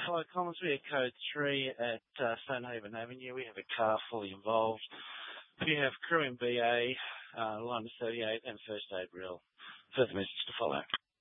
Hello, Collins. We are code 3 at Stonehaven Avenue. We have a car fully involved. We have crew in BA, line 38 and first aid reel. Further message to follow.